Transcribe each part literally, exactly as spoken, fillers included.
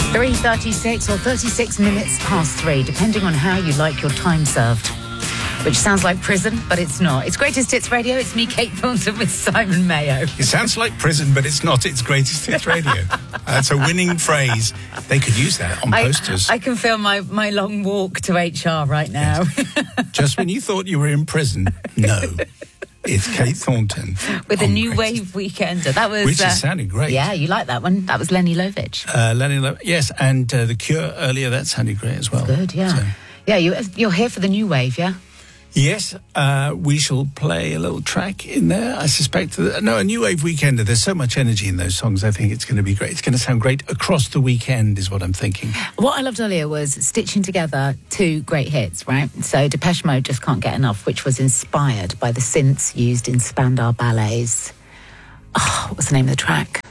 three thirty-six or thirty-six minutes past three, depending on how you like your time served. Which sounds like prison, but it's not. It's Greatest Hits Radio. It's me, Kate Thornton, with Simon Mayo. It sounds like prison, but it's not. It's Greatest Hits Radio. That's a winning phrase. They could use that on I, posters. I can feel my, my long walk to H R right now. Yes. Just when you thought you were in prison, no. It's Kate Thornton. With a New Greatest. Wave Weekender. That was... Which uh, is sounding great. Yeah, you like that one. That was Lenny Lovitch. Uh, Lenny Lovitch, yes, and uh, The Cure earlier, that sounded great as well. Good, yeah. So. Yeah, you, you're here for the New Wave, yeah? Yes, uh, we shall play a little track in there. I suspect that, no, a New Wave Weekender. There's so much energy in those songs. I think it's going to be great. It's going to sound great across the weekend, is what I'm thinking. What I loved earlier was stitching together two great hits, right? So Depeche Mode, Just Can't Get Enough, which was inspired by the synths used in Spandau Ballet's. Oh, what's the name of the track?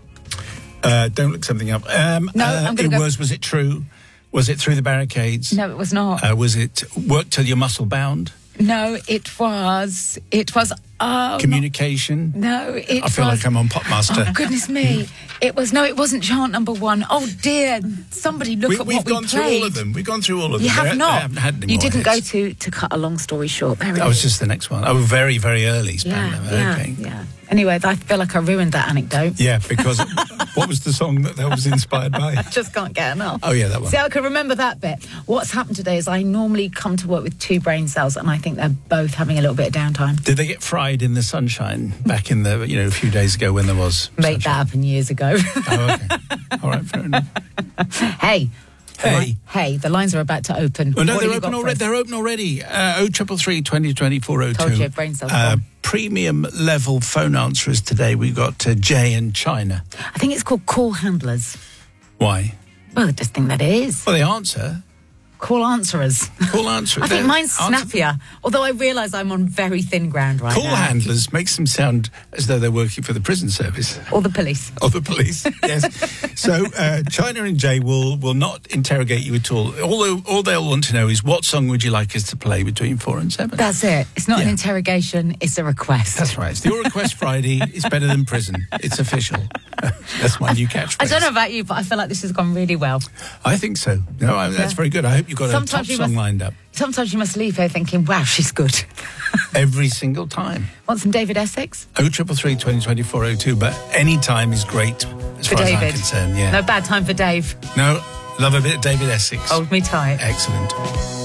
Uh, don't look something up. Um, No, uh, I'm gonna it go- was. Was it true? Was it Through the Barricades? No, it was not. Uh, was it Work Till You're Muscle Bound? No, it was. It was. Oh, Communication? no, it I feel was. like I'm on Popmaster. Oh, goodness me. It was. No, it wasn't chant number one. Oh, dear. Somebody look we, at we've what we gone played. through all of them. We've gone through all of You them. have They- not. They haven't had any you more didn't hits. go to, to cut a long story short. There it That was is. just the next one. Oh, very, very early. Yeah, Spandau. yeah, Okay. yeah. Anyway, I feel like I ruined that anecdote. Yeah, because what was the song that that was inspired by? Just can't get enough. Oh, yeah, that one. See, I can remember that bit. What's happened today is I normally come to work with two brain cells, and I think they're both having a little bit of downtime. Did they get fried in the sunshine back in the, you know, a few days ago when there was Made sunshine? that happen years ago. Oh, okay. All right, fair enough. Hey. Hey. All right. Hey, the lines are about to open. Oh, no, What have they're you open got for already. us? They're open already. Uh, oh triple three twenty twenty four oh two. Told you, brain cells Uh, gone. premium level phone answerers today. We've got uh, Jay in China. I think it's called call handlers. Why? Well, I just think that it is. Well, they answer. Call answerers. Call answerers. I think They're- mine's answer- snappier, although I realise I'm on very thin ground right Call now. handlers makes them sound as though they're working for the prison service. Or the police. Or the police, yes. So uh, China and Jay will will not interrogate you at all. All, all they'll want to know is what song would you like us to play between four and seven? That's it. It's not an Yeah. interrogation, it's a request. That's right. It's Your Request Friday. It's better than prison. It's official. That's my new catchphrase. I don't know about you, but I feel like this has gone really well. I think so. No, I, that's Yeah. very good. I hope you've got Sometimes a top you song must- lined up Sometimes you must leave here thinking, wow, she's good. every single time. Want some David Essex? Oh triple three twenty twenty four oh two. But any time is great as For far as I'm David. concerned. Yeah. No bad time for Dave. No, love a bit of David Essex. Hold me tight. Excellent.